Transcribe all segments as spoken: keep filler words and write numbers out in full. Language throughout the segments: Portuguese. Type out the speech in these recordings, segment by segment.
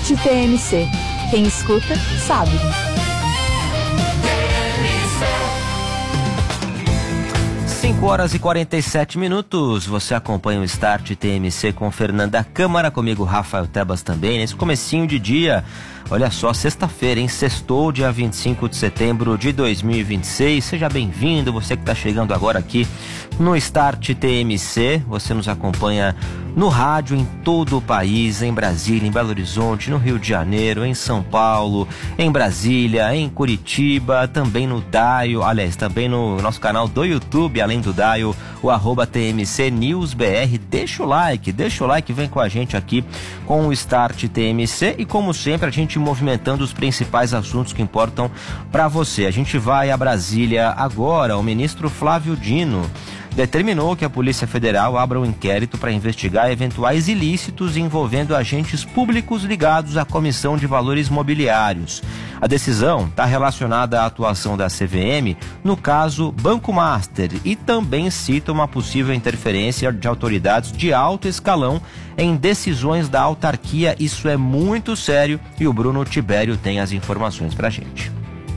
T M C. Quem escuta, sabe. cinco horas e quarenta e sete minutos, você acompanha o Start T M C com Fernanda Câmara, comigo Rafael Tebas também, nesse comecinho de dia. Olha só, sexta-feira, hein? Sextou, dia vinte e cinco de setembro de dois mil e vinte e seis. Seja bem-vindo, você que está chegando agora aqui no Start T M C. Você nos acompanha no rádio em todo o país, em Brasília, em Belo Horizonte, no Rio de Janeiro, em São Paulo, em Brasília, em Curitiba, também no Daio, aliás, também no nosso canal do YouTube, além do Daio, o arroba T M C News B R. Deixa o like, deixa o like, vem com a gente aqui com o Start T M C e, como sempre, a gente movimentando os principais assuntos que importam para você. A gente vai a Brasília agora. O ministro Flávio Dino determinou que a Polícia Federal abra um inquérito para investigar eventuais ilícitos envolvendo agentes públicos ligados à Comissão de Valores Mobiliários. A decisão está relacionada à atuação da C V M no caso Banco Master e também cita uma possível interferência de autoridades de alto escalão em decisões da autarquia. Isso é muito sério e o Bruno Tibério tem as informações para a gente.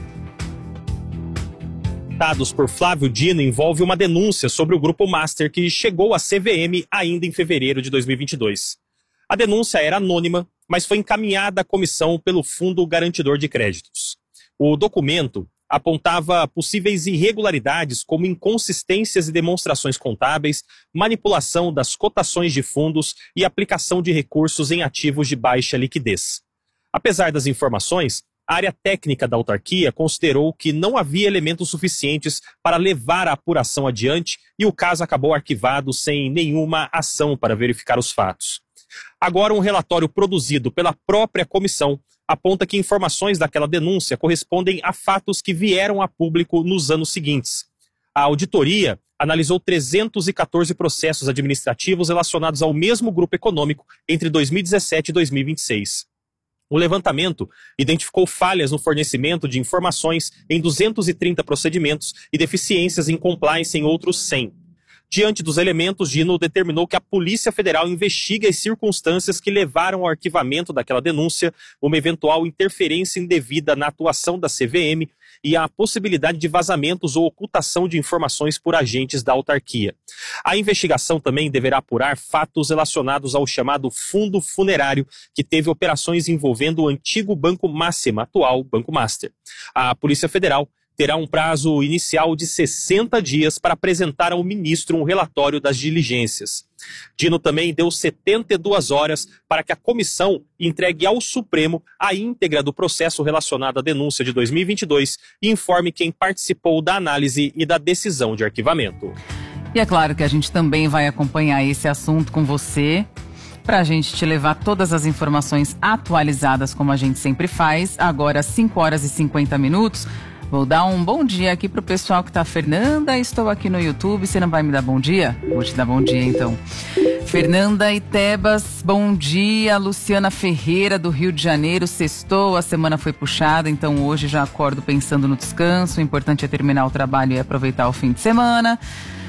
Dados por Flávio Dino envolve uma denúncia sobre o Grupo Master que chegou à C V M ainda em fevereiro de dois mil e vinte e dois. A denúncia era anônima, mas foi encaminhada à comissão pelo Fundo Garantidor de Créditos. O documento apontava possíveis irregularidades como inconsistências e demonstrações contábeis, manipulação das cotações de fundos e aplicação de recursos em ativos de baixa liquidez. Apesar das informações, a área técnica da autarquia considerou que não havia elementos suficientes para levar a apuração adiante e o caso acabou arquivado sem nenhuma ação para verificar os fatos. Agora, um relatório produzido pela própria comissão aponta que informações daquela denúncia correspondem a fatos que vieram a público nos anos seguintes. A auditoria analisou trezentos e quatorze processos administrativos relacionados ao mesmo grupo econômico entre dois mil e dezessete e dois mil e vinte e seis. O levantamento identificou falhas no fornecimento de informações em duzentos e trinta procedimentos e deficiências em compliance em outros cem. Diante dos elementos, Dino determinou que a Polícia Federal investigue as circunstâncias que levaram ao arquivamento daquela denúncia, uma eventual interferência indevida na atuação da C V M e a possibilidade de vazamentos ou ocultação de informações por agentes da autarquia. A investigação também deverá apurar fatos relacionados ao chamado Fundo Funerário, que teve operações envolvendo o antigo Banco Máxima, atual Banco Master. A Polícia Federal terá um prazo inicial de sessenta dias para apresentar ao ministro um relatório das diligências. Dino também deu setenta e duas horas para que a comissão entregue ao Supremo a íntegra do processo relacionado à denúncia de dois mil e vinte e dois e informe quem participou da análise e da decisão de arquivamento. E é claro que a gente também vai acompanhar esse assunto com você, para a gente te levar todas as informações atualizadas como a gente sempre faz. Agora, cinco horas e cinquenta minutos. Vou dar um bom dia aqui pro pessoal que tá. Fernanda, estou aqui no YouTube, você não vai me dar bom dia? Vou te dar bom dia então. Fernanda e Tebas, bom dia. Luciana Ferreira, do Rio de Janeiro, sextou, a semana foi puxada, então hoje já acordo pensando no descanso. O importante é terminar o trabalho e aproveitar o fim de semana.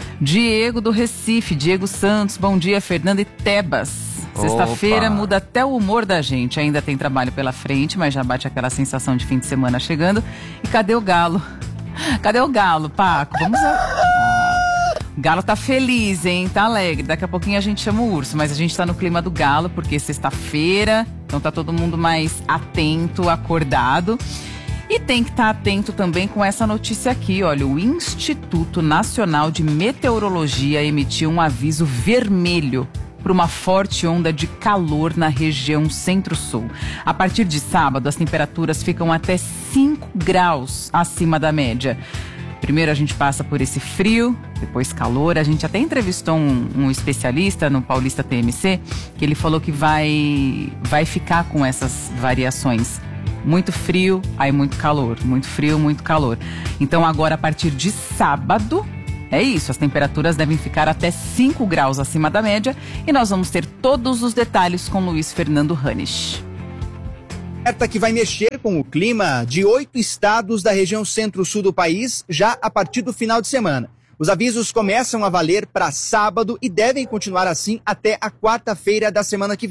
Diego, do Recife, Diego Santos, bom dia, Fernanda e Tebas. Sexta-feira Opa. Muda até o humor da gente. Ainda tem trabalho pela frente, mas já bate aquela sensação de fim de semana chegando. E cadê o Galo? Cadê o Galo, Paco? Vamos a... ah, o Galo tá feliz, hein? Tá alegre. Daqui a pouquinho a gente chama o urso, mas a gente tá no clima do Galo, porque sexta-feira, então tá todo mundo mais atento, acordado. E tem que estar atento também com essa notícia aqui, olha, o Instituto Nacional de Meteorologia emitiu um aviso vermelho para uma forte onda de calor na região centro-sul. A partir de sábado, as temperaturas ficam até cinco graus acima da média. Primeiro a gente passa por esse frio, depois calor. A gente até entrevistou um, um especialista no Paulista T M C, que ele falou que vai, vai ficar com essas variações. Muito frio, aí muito calor. Muito frio, muito calor. Então agora, a partir de sábado, é isso, as temperaturas devem ficar até cinco graus acima da média e nós vamos ter todos os detalhes com Luiz Fernando Hanisch. Alerta que vai mexer com o clima de oito estados da região centro-sul do país já a partir do final de semana. Os avisos começam a valer para sábado e devem continuar assim até a quarta-feira da semana que vem.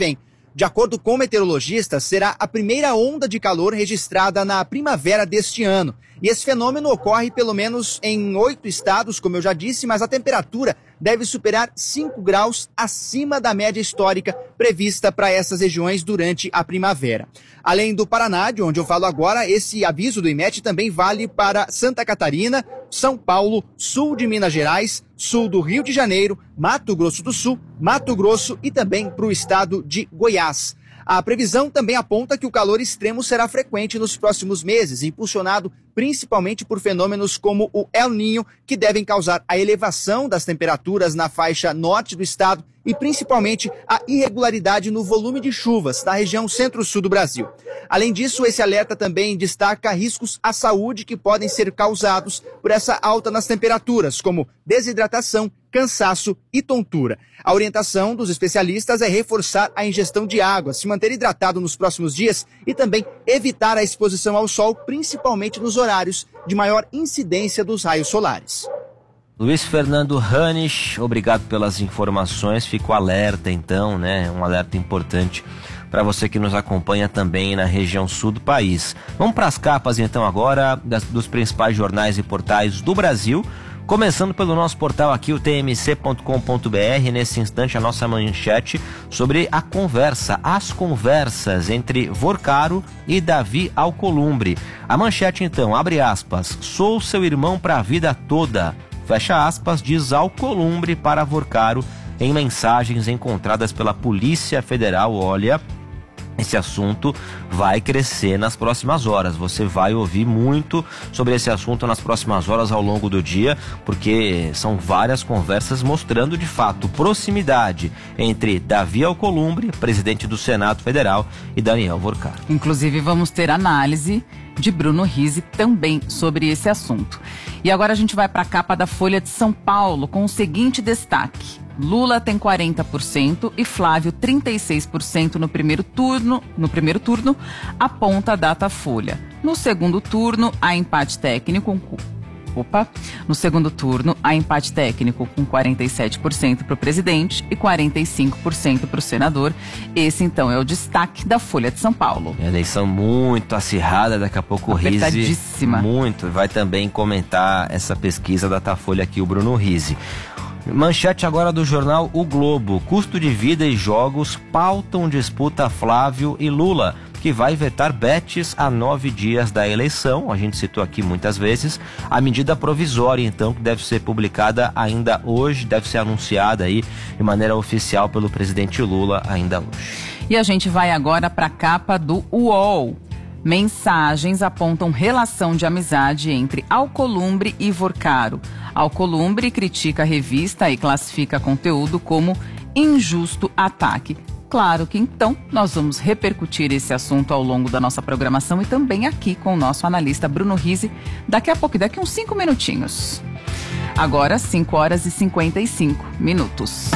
De acordo com meteorologistas, será a primeira onda de calor registrada na primavera deste ano. E esse fenômeno ocorre pelo menos em oito estados, como eu já disse, mas a temperatura deve superar cinco graus acima da média histórica prevista para essas regiões durante a primavera. Além do Paraná, de onde eu falo agora, esse aviso do IMET também vale para Santa Catarina, São Paulo, sul de Minas Gerais, sul do Rio de Janeiro, Mato Grosso do Sul, Mato Grosso e também para o estado de Goiás. A previsão também aponta que o calor extremo será frequente nos próximos meses, impulsionado principalmente por fenômenos como o El Niño, que devem causar a elevação das temperaturas na faixa norte do estado e principalmente a irregularidade no volume de chuvas na região centro-sul do Brasil. Além disso, esse alerta também destaca riscos à saúde que podem ser causados por essa alta nas temperaturas, como desidratação, cansaço e tontura. A orientação dos especialistas é reforçar a ingestão de água, se manter hidratado nos próximos dias e também evitar a exposição ao sol, principalmente nos horários de maior incidência dos raios solares. Luiz Fernando Hanisch, obrigado pelas informações. Fico alerta então, né? Um alerta importante para você que nos acompanha também na região sul do país. Vamos para as capas então agora das, dos principais jornais e portais do Brasil. Começando pelo nosso portal aqui, o T M C ponto com ponto B R, nesse instante a nossa manchete sobre a conversa, as conversas entre Vorcaro e Davi Alcolumbre. A manchete então, abre aspas, sou seu irmão para a vida toda, fecha aspas, diz Alcolumbre para Vorcaro em mensagens encontradas pela Polícia Federal. Olha, esse assunto vai crescer nas próximas horas. Você vai ouvir muito sobre esse assunto nas próximas horas ao longo do dia, porque são várias conversas mostrando de fato proximidade entre Davi Alcolumbre, presidente do Senado Federal, e Daniel Vorcaro. Inclusive vamos ter análise de Bruno Rizzi também sobre esse assunto. E agora a gente vai para a capa da Folha de São Paulo com o seguinte destaque: Lula tem quarenta por cento e Flávio trinta e seis por cento no primeiro turno, no primeiro turno, aponta a Datafolha. No segundo turno, há empate técnico Opa. No segundo turno, há empate técnico com quarenta e sete por cento para o presidente e quarenta e cinco por cento para o senador. Esse, então, é o destaque da Folha de São Paulo. Eleição muito acirrada, daqui a pouco o Rizzi muito vai também comentar essa pesquisa da Datafolha aqui, o Bruno Rizzi. Manchete agora do jornal O Globo. Custo de vida e jogos pautam disputa Flávio e Lula, que vai vetar bets a nove dias da eleição. A gente citou aqui muitas vezes. A medida provisória, então, que deve ser publicada ainda hoje, deve ser anunciada aí de maneira oficial pelo presidente Lula ainda hoje. E a gente vai agora para a capa do U O L. Mensagens apontam relação de amizade entre Alcolumbre e Vorcaro. Alcolumbre critica a revista e classifica conteúdo como injusto ataque. Claro que então nós vamos repercutir esse assunto ao longo da nossa programação e também aqui com o nosso analista Bruno Rizzi daqui a pouco, daqui uns cinco minutinhos. Agora cinco horas e cinquenta e cinco minutos.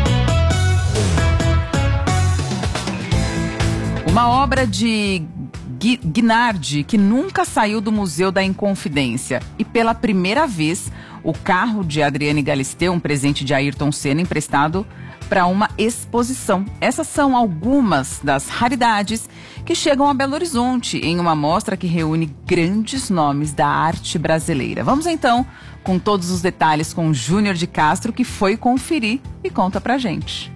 Uma obra de Guinardi que nunca saiu do Museu da Inconfidência e pela primeira vez o carro de Adriane Galisteu, um presente de Ayrton Senna emprestado para uma exposição. Essas são algumas das raridades que chegam a Belo Horizonte em uma mostra que reúne grandes nomes da arte brasileira. Vamos então com todos os detalhes com o Júnior de Castro, que foi conferir e conta pra gente.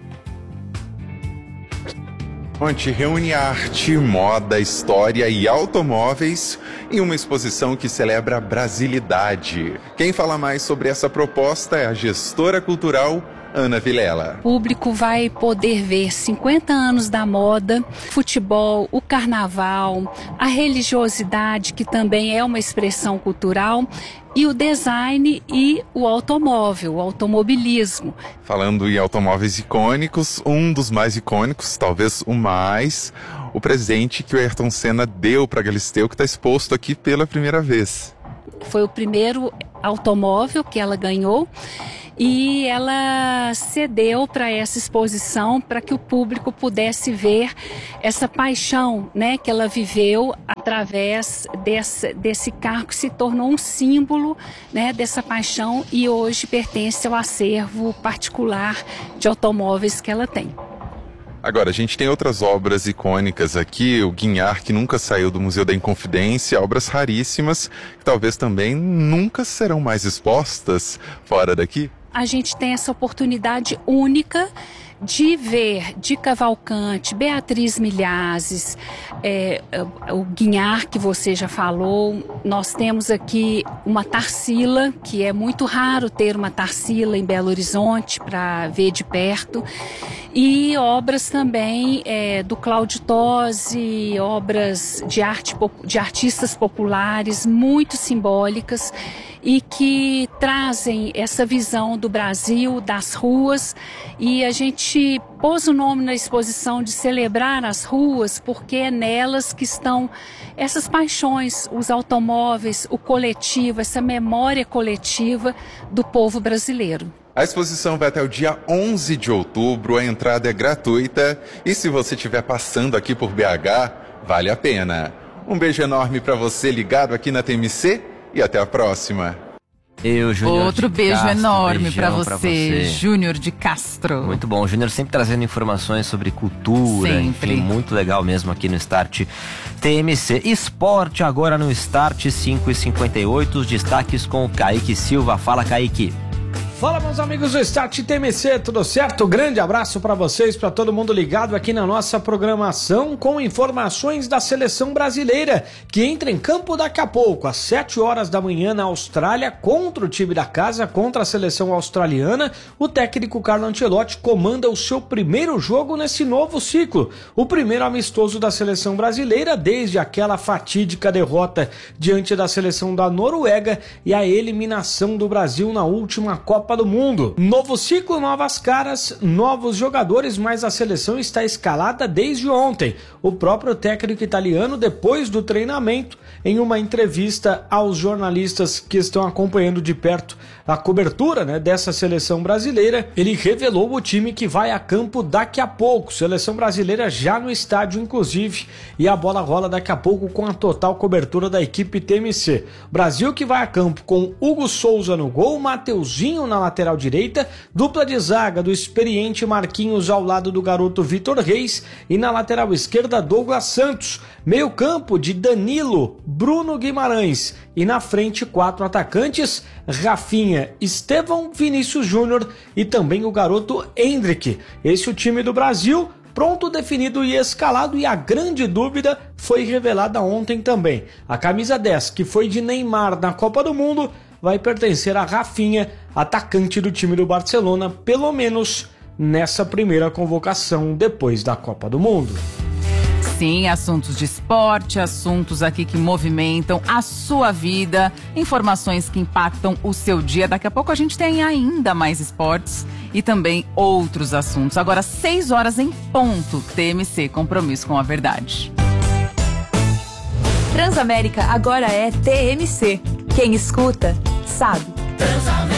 Onde reúne arte, moda, história e automóveis em uma exposição que celebra a brasilidade. Quem fala mais sobre essa proposta é a gestora cultural Ana Vilela. O público vai poder ver cinquenta anos da moda, futebol, o carnaval, a religiosidade, que também é uma expressão cultural, e o design e o automóvel, o automobilismo. Falando em automóveis icônicos, um dos mais icônicos, talvez o mais, o presente que o Ayrton Senna deu para Galisteu, que está exposto aqui pela primeira vez. Foi o primeiro automóvel que ela ganhou e ela cedeu para essa exposição para que o público pudesse ver essa paixão, né, que ela viveu através desse, desse carro que se tornou um símbolo, né, dessa paixão e hoje pertence ao acervo particular de automóveis que ela tem. Agora, a gente tem outras obras icônicas aqui, o Guinhar, que nunca saiu do Museu da Inconfidência, obras raríssimas, que talvez também nunca serão mais expostas fora daqui. A gente tem essa oportunidade única de ver de Cavalcante, Beatriz Milhazes, é, o Guinhar que você já falou. Nós temos aqui uma Tarsila, que é muito raro ter uma Tarsila em Belo Horizonte para ver de perto. E obras também é, do Cláudio Tosi, obras de, arte, de artistas populares muito simbólicas e que trazem essa visão do Brasil, das ruas, e a gente pôs o nome na exposição de celebrar as ruas, porque é nelas que estão essas paixões, os automóveis, o coletivo, essa memória coletiva do povo brasileiro. A exposição vai até o dia onze de outubro, a entrada é gratuita e se você estiver passando aqui por B H, vale a pena. Um beijo enorme para você ligado aqui na T M C e até a próxima. Eu, Júnior Outro de beijo Castro, enorme pra você, pra você, Júnior de Castro. Muito bom, Júnior sempre trazendo informações sobre cultura, sempre. Enfim, muito legal mesmo aqui no Start T M C. Esporte agora no Start cinco e cinquenta e oito, os destaques com o Kaique Silva. Fala, Kaique. Fala, meus amigos do Start T M C, tudo certo? Grande abraço para vocês, para todo mundo ligado aqui na nossa programação com informações da seleção brasileira, que entra em campo daqui a pouco, às sete horas da manhã na Austrália, contra o time da casa, contra a seleção australiana. O técnico Carlo Ancelotti comanda o seu primeiro jogo nesse novo ciclo, o primeiro amistoso da seleção brasileira desde aquela fatídica derrota diante da seleção da Noruega e a eliminação do Brasil na última Copa do Mundo. Novo ciclo, novas caras, novos jogadores, mas a seleção está escalada desde ontem. O próprio técnico italiano, depois do treinamento, em uma entrevista aos jornalistas que estão acompanhando de perto a cobertura, né, dessa seleção brasileira, ele revelou o time que vai a campo daqui a pouco. Seleção brasileira já no estádio, inclusive, e a bola rola daqui a pouco com a total cobertura da equipe T M C. Brasil que vai a campo com Hugo Souza no gol, Mateuzinho na lateral direita, dupla de zaga do experiente Marquinhos ao lado do garoto Vitor Reis e na lateral esquerda Douglas Santos, meio campo de Danilo, Bruno Guimarães e na frente quatro atacantes, Rafinha, Estevão, Vinícius Júnior e também o garoto Endrick. Esse é o time do Brasil, pronto, definido e escalado, e a grande dúvida foi revelada ontem também. A camisa dez, que foi de Neymar na Copa do Mundo, vai pertencer a Rafinha, atacante do time do Barcelona, pelo menos nessa primeira convocação depois da Copa do Mundo. Sim, assuntos de esporte, assuntos aqui que movimentam a sua vida, informações que impactam o seu dia. Daqui a pouco a gente tem ainda mais esportes e também outros assuntos. Agora, seis horas em ponto, T M C, compromisso com a verdade. Transamérica agora é T M C. Quem escuta, sabe.